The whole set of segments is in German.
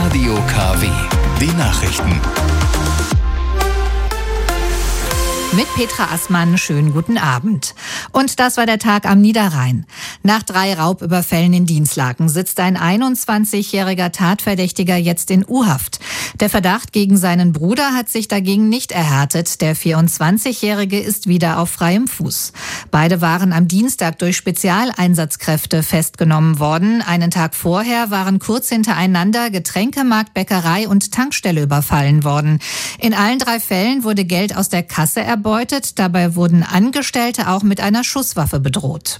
Radio KW. Die Nachrichten. Mit Petra Assmann, schönen guten Abend. Und das war der Tag am Niederrhein. Nach 3 Raubüberfällen in Dinslaken sitzt ein 21-jähriger Tatverdächtiger jetzt in U-Haft. Der Verdacht gegen seinen Bruder hat sich dagegen nicht erhärtet. Der 24-jährige ist wieder auf freiem Fuß. Beide waren am Dienstag durch Spezialeinsatzkräfte festgenommen worden. Einen Tag vorher waren kurz hintereinander Getränkemarkt, Bäckerei und Tankstelle überfallen worden. In allen 3 Fällen wurde Geld aus der Kasse erbeutet. Dabei wurden Angestellte auch mit einer Schusswaffe bedroht.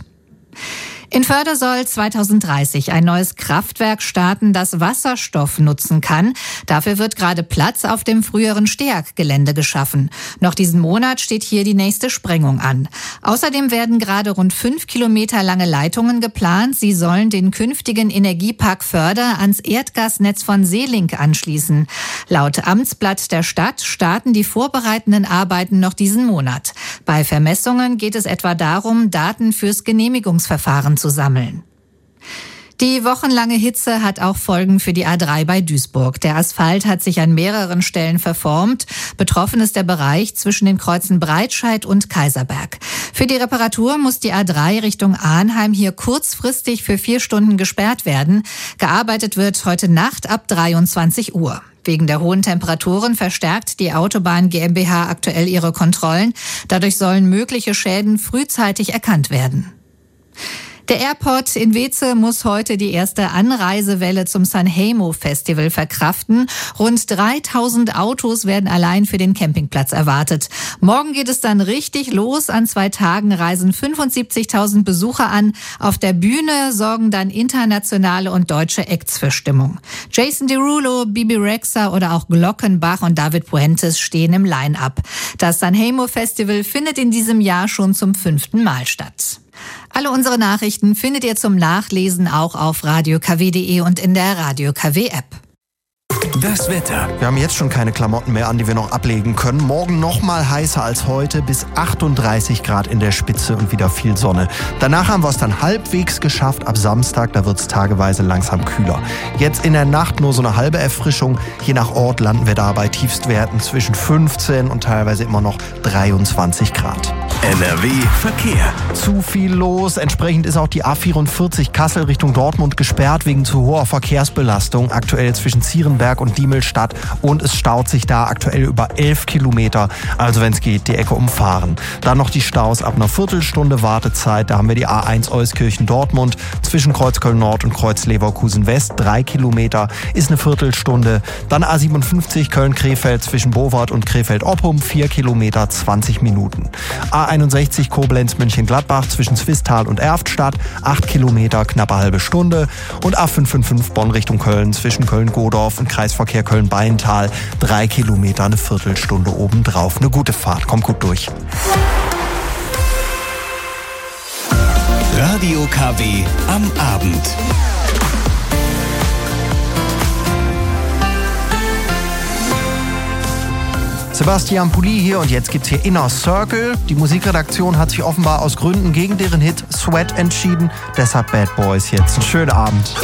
In Förde soll 2030 ein neues Kraftwerk starten, das Wasserstoff nutzen kann. Dafür wird gerade Platz auf dem früheren STEAG-Gelände geschaffen. Noch diesen Monat steht hier die nächste Sprengung an. Außerdem werden gerade rund 5 Kilometer lange Leitungen geplant. Sie sollen den künftigen Energiepark Förde ans Erdgasnetz von Seelink anschließen. Laut Amtsblatt der Stadt starten die vorbereitenden Arbeiten noch diesen Monat. Bei Vermessungen geht es etwa darum, Daten fürs Genehmigungsverfahren zu sammeln. Die wochenlange Hitze hat auch Folgen für die A3 bei Duisburg. Der Asphalt hat sich an mehreren Stellen verformt. Betroffen ist der Bereich zwischen den Kreuzen Breitscheid und Kaiserberg. Für die Reparatur muss die A3 Richtung Arnheim hier kurzfristig für 4 Stunden gesperrt werden. Gearbeitet wird heute Nacht ab 23 Uhr. Wegen der hohen Temperaturen verstärkt die Autobahn GmbH aktuell ihre Kontrollen. Dadurch sollen mögliche Schäden frühzeitig erkannt werden. Der Airport in Weeze muss heute die erste Anreisewelle zum Sanremo Festival verkraften. Rund 3000 Autos werden allein für den Campingplatz erwartet. Morgen geht es dann richtig los. An 2 Tagen reisen 75.000 Besucher an. Auf der Bühne sorgen dann internationale und deutsche Acts für Stimmung. Jason Derulo, Bibi Rexha oder auch Glockenbach und David Puentes stehen im Line-Up. Das Sanremo Festival findet in diesem Jahr schon zum 5. Mal statt. Alle unsere Nachrichten findet ihr zum Nachlesen auch auf radiokw.de und in der Radio KW App. Das Wetter. Wir haben jetzt schon keine Klamotten mehr an, die wir noch ablegen können. Morgen noch mal heißer als heute, bis 38 Grad in der Spitze und wieder viel Sonne. Danach haben wir es dann halbwegs geschafft. Ab Samstag, da wird es tageweise langsam kühler. Jetzt in der Nacht nur so eine halbe Erfrischung. Je nach Ort landen wir da bei Tiefstwerten zwischen 15 und teilweise immer noch 23 Grad. NRW Verkehr. Zu viel los. Entsprechend ist auch die A44 Kassel Richtung Dortmund gesperrt wegen zu hoher Verkehrsbelastung. Aktuell zwischen Zierenberg und Diemelstadt. Und es staut sich da aktuell über 11 Kilometer. Also wenn es geht, die Ecke umfahren. Dann noch die Staus ab einer Viertelstunde Wartezeit. Da haben wir die A1 Euskirchen-Dortmund zwischen Kreuz Köln-Nord und Kreuz Leverkusen-West. 3 Kilometer ist eine Viertelstunde. Dann A57 Köln-Krefeld zwischen Bowart und Krefeld-Oppum. 4 Kilometer, 20 Minuten. A61 Koblenz-Mönchengladbach zwischen Zwistal und Erftstadt, 8 Kilometer, knappe halbe Stunde. Und A555 Bonn Richtung Köln zwischen Köln-Godorf und Kreisverkehr Köln-Beintal, 3 Kilometer, eine Viertelstunde obendrauf. Eine gute Fahrt, kommt gut durch. Radio KW am Abend. Sebastian Pulli hier und jetzt gibt's hier Inner Circle. Die Musikredaktion hat sich offenbar aus Gründen gegen deren Hit Sweat entschieden. Deshalb Bad Boys jetzt. Einen schönen Abend.